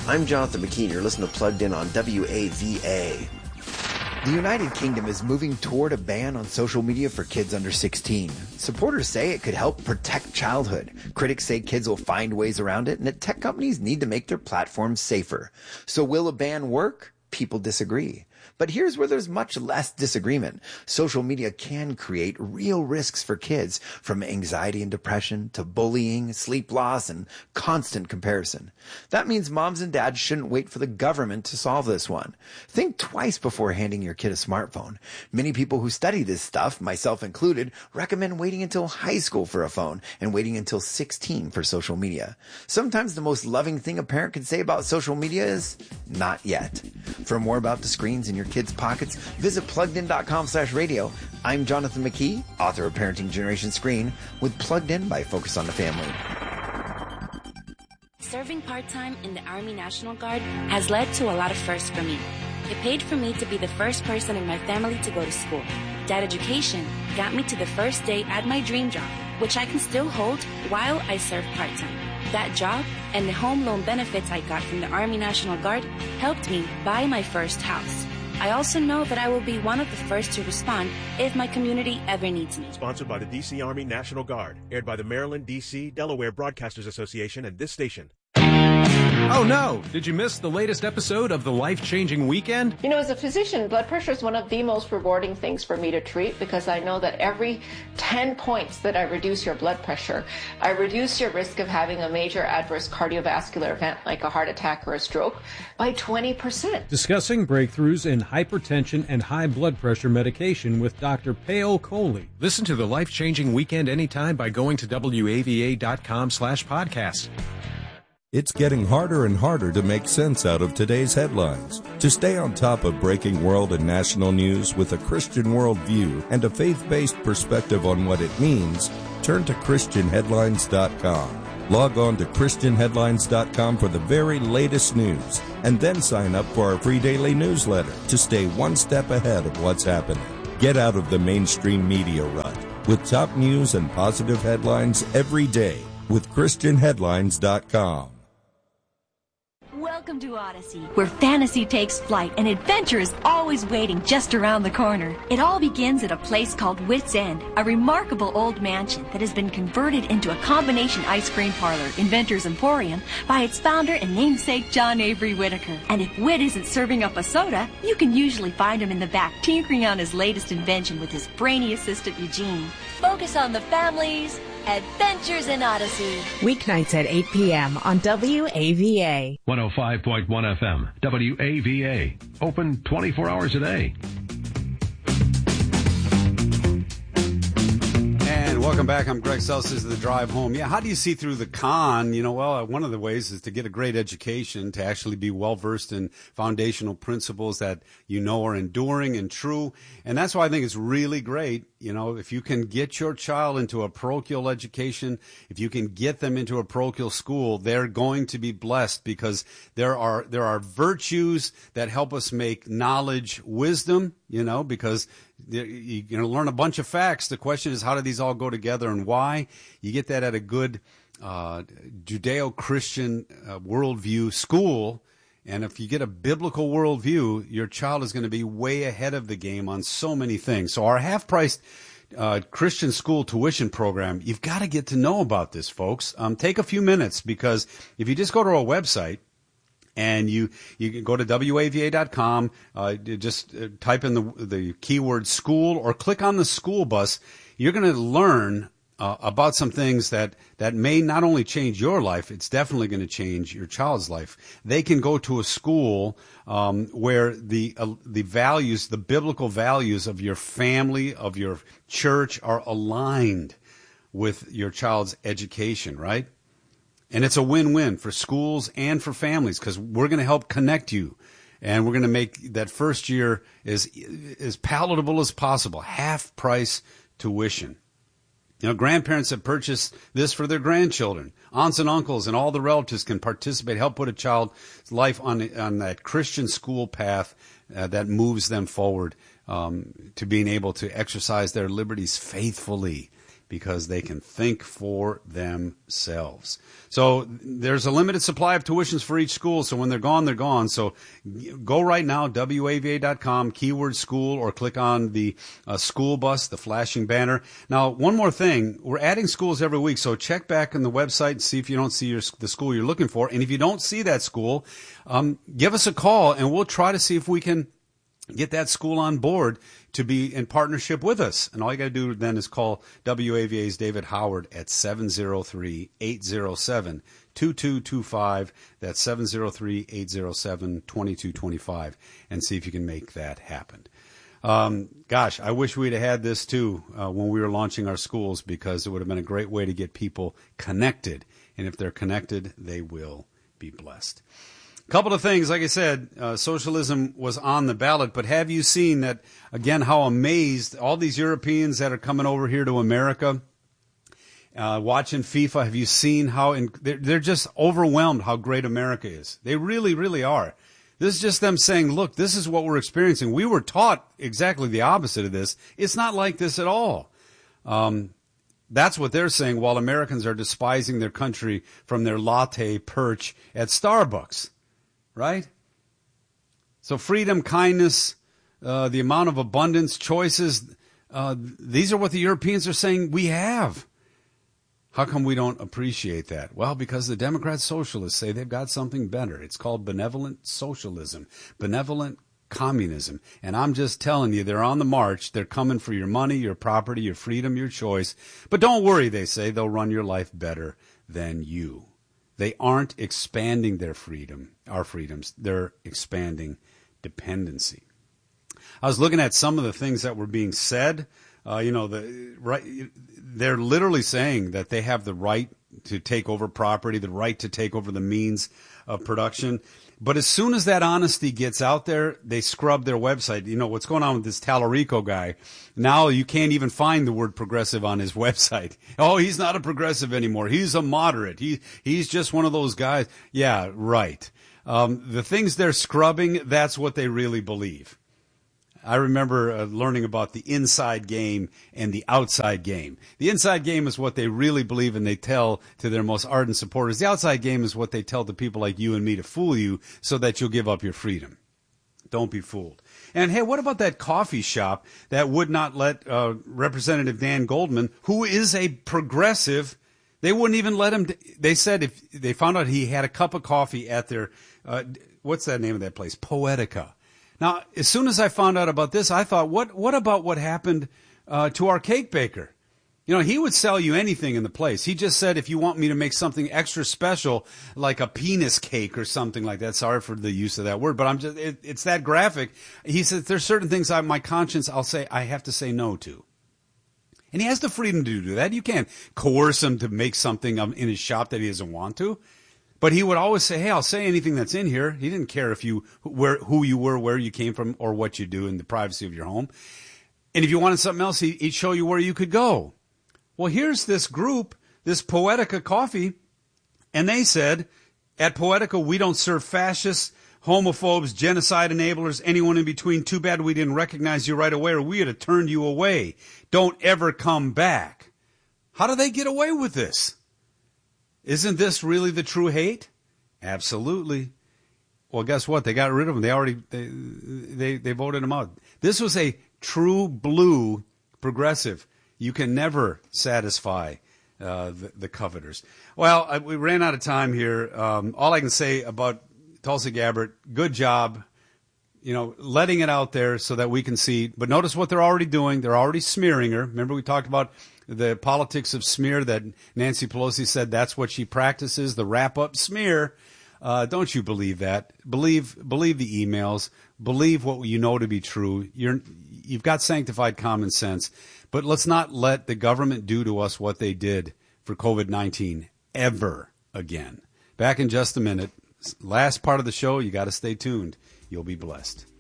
I'm Jonathan McKee. You're listening to Plugged In on WAVA. The United Kingdom is moving toward a ban on social media for kids under 16. Supporters say it could help protect childhood. Critics say kids will find ways around it, and that tech companies need to make their platforms safer. So will a ban work? People disagree. But here's where there's much less disagreement. Social media can create real risks for kids, from anxiety and depression to bullying, sleep loss, and constant comparison. That means moms and dads shouldn't wait for the government to solve this one. Think twice before handing your kid a smartphone. Many people who study this stuff, myself included, recommend waiting until high school for a phone and waiting until 16 for social media. Sometimes the most loving thing a parent can say about social media is, not yet. For more about the screens in your kids' pockets, visit pluggedin.com/radio. I'm Jonathan McKee, author of Parenting Generation Screen, with Plugged In by Focus on the Family. Serving part-time in the Army National Guard has led to a lot of firsts for me. It paid for me to be the first person in my family to go to school. That education got me to the first day at my dream job, which I can still hold while I serve part-time. That job and the home loan benefits I got from the Army National Guard helped me buy my first house. I also know that I will be one of the first to respond if my community ever needs me. Sponsored by the D.C. Army National Guard. Aired by the Maryland, D.C., Delaware Broadcasters Association and this station. Oh no! Did you miss the latest episode of The Life-Changing Weekend? You know, as a physician, blood pressure is one of the most rewarding things for me to treat, because I know that every 10 points that I reduce your blood pressure, I reduce your risk of having a major adverse cardiovascular event like a heart attack or a stroke by 20%. Discussing breakthroughs in hypertension and high blood pressure medication with Dr. Payal Kohli. Listen to The Life-Changing Weekend anytime by going to WAVA.com/podcast. It's getting harder and harder to make sense out of today's headlines. To stay on top of breaking world and national news with a Christian worldview and a faith-based perspective on what it means, turn to ChristianHeadlines.com. Log on to ChristianHeadlines.com for the very latest news, and then sign up for our free daily newsletter to stay one step ahead of what's happening. Get out of the mainstream media rut with top news and positive headlines every day with ChristianHeadlines.com. Welcome to Odyssey, where fantasy takes flight and adventure is always waiting just around the corner. It all begins at a place called Wit's End, a remarkable old mansion that has been converted into a combination ice cream parlor, Inventor's Emporium, by its founder and namesake John Avery Whitaker. And if Wit isn't serving up a soda, you can usually find him in the back tinkering on his latest invention with his brainy assistant Eugene. Focus on the families. Adventures in Odyssey. Weeknights at 8 p.m. on WAVA. 105.1 FM, WAVA. Open 24 hours a day. And welcome back. I'm Greg Seltz. This is The Drive Home. Yeah, how do you see through the con? You know, well, one of the ways is to get a great education, to actually be well-versed in foundational principles that you know are enduring and true. And that's why I think it's really great, you know, if you can get your child into a parochial education, if you can get them into a parochial school, they're going to be blessed, because there are virtues that help us make knowledge wisdom, you know, because you're going to learn a bunch of facts. The question is, how do these all go together and why? You get that at a good Judeo-Christian worldview school. And if you get a biblical worldview, your child is going to be way ahead of the game on so many things. So our half-priced Christian school tuition program, you've got to get to know about this, folks. Take a few minutes, because if you just go to our website, and you can go to WAVA.com, just type in the keyword school or click on the school bus. You're going to learn about some things that may not only change your life, it's definitely going to change your child's life. They can go to a school where the values, the biblical values of your family, of your church are aligned with your child's education, right? And it's a win-win for schools and for families, because we're going to help connect you, and we're going to make that first year as palatable as possible. Half-price tuition. You know, grandparents have purchased this for their grandchildren. Aunts and uncles and all the relatives can participate, help put a child's life on that Christian school path that moves them forward to being able to exercise their liberties faithfully. because they can think for themselves. So there's a limited supply of tuitions for each school, so when they're gone, they're gone. So go right now, WAVA.com, keyword school, or click on the school bus, the flashing banner. Now, one more thing, we're adding schools every week, so check back on the website and see if you don't see the school you're looking for. And if you don't see that school, give us a call, and we'll try to see if we can get that school on board to be in partnership with us. And all you got to do then is call WAVA's David Howard at 703-807-2225. That's 703-807-2225, and see if you can make that happen. Gosh, I wish we'd have had this too when we were launching our schools, because it would have been a great way to get people connected. And if they're connected, they will be blessed. Couple of things, like I said, socialism was on the ballot, but have you seen that, again, how amazed all these Europeans that are coming over here to America, watching FIFA, have you seen how they're just overwhelmed how great America is? They really, really are. This is just them saying, look, this is what we're experiencing. We were taught exactly the opposite of this. It's not like this at all. That's what they're saying, while Americans are despising their country from their latte perch at Starbucks. Right? So freedom, kindness, the amount of abundance, choices, these are what the Europeans are saying we have. How come we don't appreciate that? Well, because the Democrat socialists say they've got something better. It's called benevolent socialism, benevolent communism. And I'm just telling you, they're on the march. They're coming for your money, your property, your freedom, your choice. But don't worry, they say, they'll run your life better than you. They aren't expanding their freedom, our freedoms. They're expanding dependency. I was looking at some of the things that were being said. They're literally saying that they have the right to take over property, the right to take over the means of production. But as soon as that honesty gets out there, they scrub their website. You know, what's going on with this Tallarico guy? Now you can't even find the word progressive on his website. Oh, he's not a progressive anymore. He's a moderate. He's just one of those guys. Yeah, right. The things they're scrubbing, that's what they really believe. I remember learning about the inside game and the outside game. The inside game is what they really believe and they tell to their most ardent supporters. The outside game is what they tell to people like you and me to fool you so that you'll give up your freedom. Don't be fooled. And hey, what about that coffee shop that would not let Representative Dan Goldman, who is a progressive, they wouldn't even let him. They said if they found out he had a cup of coffee at their, what's that name of that place? Poetica. Now, as soon as I found out about this, I thought, what about what happened to our cake baker? You know, he would sell you anything in the place. He just said, if you want me to make something extra special, like a penis cake or something like that. Sorry for the use of that word, but it's that graphic. He said, there's certain things my conscience, I have to say no to. And he has the freedom to do that. You can't coerce him to make something in his shop that he doesn't want to. But he would always say, hey, I'll say anything that's in here. He didn't care who you were, where you came from, or what you do in the privacy of your home. And if you wanted something else, he'd show you where you could go. Well, here's this group, this Poetica Coffee, and they said, at Poetica, we don't serve fascists, homophobes, genocide enablers, anyone in between. Too bad we didn't recognize you right away, or we would have turned you away. Don't ever come back. How do they get away with this? Isn't this really the true hate? Absolutely. Well, guess what? They got rid of him. They voted him out. This was a true blue progressive. You can never satisfy the coveters. Well, we ran out of time here. All I can say about Tulsi Gabbard, good job, letting it out there so that we can see. But notice what they're already doing. They're already smearing her. Remember we talked about the politics of smear that Nancy Pelosi said that's what she practices, the wrap-up smear. Don't you believe that? Believe the emails. Believe what you know to be true. You've got sanctified common sense. But let's not let the government do to us what they did for COVID-19 ever again. Back in just a minute. Last part of the show, you got to stay tuned. You'll be blessed.